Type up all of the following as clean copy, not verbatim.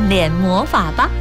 脸魔法吧。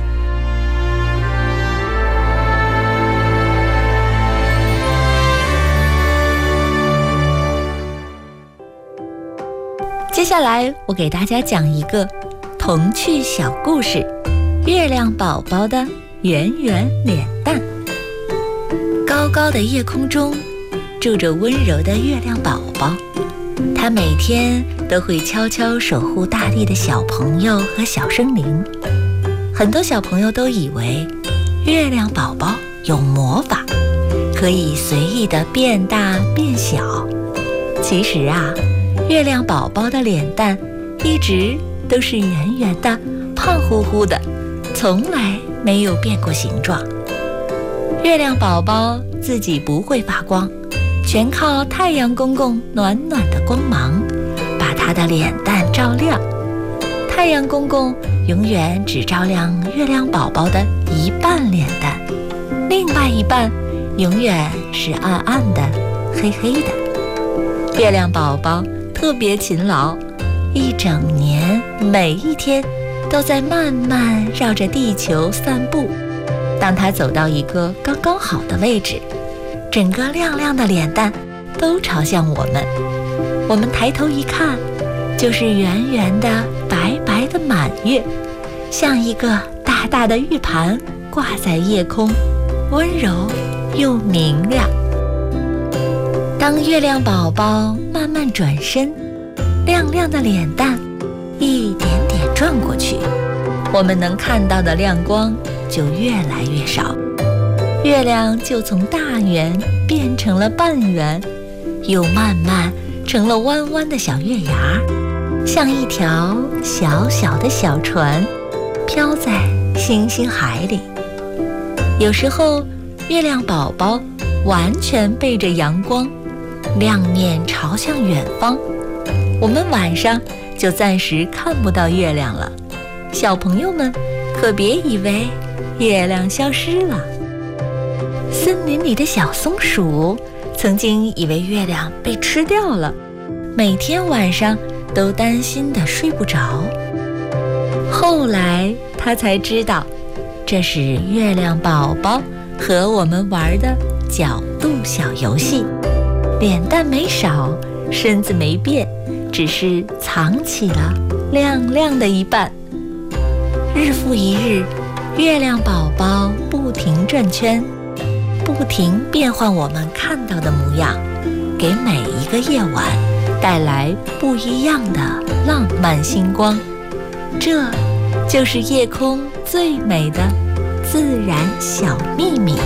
接下来我给大家讲一个童趣小故事，月亮宝宝的圆圆脸蛋。高高的夜空中住着温柔的月亮宝宝，他每天都会悄悄守护大地的小朋友和小生灵。很多小朋友都以为月亮宝宝有魔法，可以随意的变大变小。其实啊，月亮宝宝的脸蛋一直都是圆圆的、胖乎乎的，从来没有变过形状。月亮宝宝自己不会发光，全靠太阳公公暖暖的光芒把他的脸蛋照亮。太阳公公永远只照亮月亮宝宝的一半脸蛋，另外一半永远是暗暗的、黑黑的。月亮宝宝特别勤劳，一整年每一天都在慢慢绕着地球散步。当他走到一个刚刚好的位置，整个亮亮的脸蛋都朝向我们。我们抬头一看，就是圆圆的、白白的满月，像一个大大的玉盘挂在夜空，温柔又明亮。当月亮宝宝慢慢转身，亮亮的脸蛋一点点转过去，我们能看到的亮光就越来越少，月亮就从大圆变成了半圆，又慢慢成了弯弯的小月牙，像一条小小的小船，飘在星星海里。有时候月亮宝宝完全背着阳光，亮面朝向远方，我们晚上就暂时看不到月亮了。小朋友们可别以为月亮消失了。森林里的小松鼠曾经以为月亮被吃掉了，每天晚上都担心地睡不着。后来他才知道，这是月亮宝宝和我们玩的角度小游戏。脸蛋没少，身子没变，只是藏起了亮亮的一半。日复一日，月亮宝宝不停转圈，不停变换我们看到的模样，给每一个夜晚带来不一样的浪漫星光。这就是夜空最美的自然小秘密。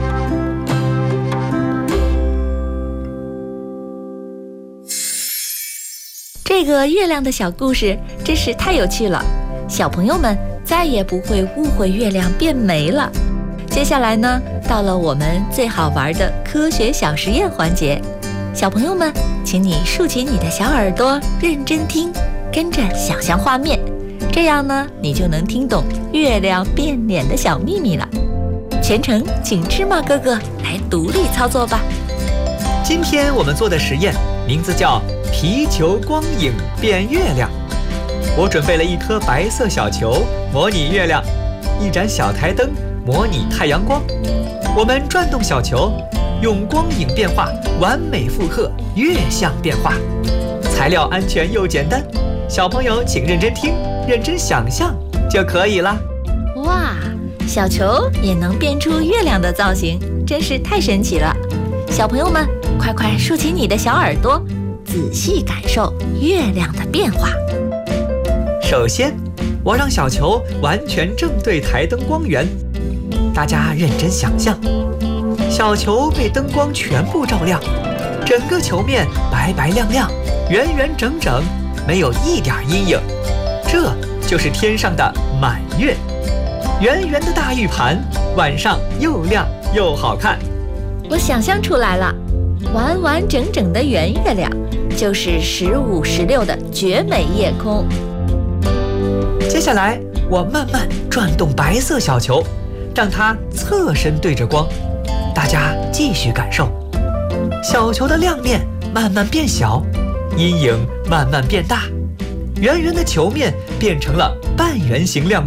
这个月亮的小故事真是太有趣了，小朋友们再也不会误会月亮变没了。接下来呢，到了我们最好玩的科学小实验环节，小朋友们，请你竖起你的小耳朵，认真听，跟着想象画面，这样呢，你就能听懂月亮变脸的小秘密了。全程请芝麻哥哥来独立操作吧。 今天我们做的实验名字叫皮球光影变月亮。我准备了一颗白色小球模拟月亮，一盏小台灯模拟太阳光。我们转动小球，用光影变化完美复刻月相变化。材料安全又简单，小朋友请认真听，认真想象就可以了。 哇，小球也能变出月亮的造型，真是太神奇了。小朋友们，快快竖起你的小耳朵，仔细感受月亮的变化。 首先，我让小球完全正对台灯光源，大家认真想象，小球被灯光全部照亮，整个球面白白亮亮，圆圆整整，没有一点阴影。这就是天上的满月，圆圆的大玉盘，晚上又亮又好看。 我想象出来了，完完整整的圆月亮，就是15、16的绝美夜空。 接下来，我慢慢转动白色小球，让它侧身对着光。大家继续感受，小球的亮面慢慢变小，阴影慢慢变大，圆圆的球面变成了半圆形亮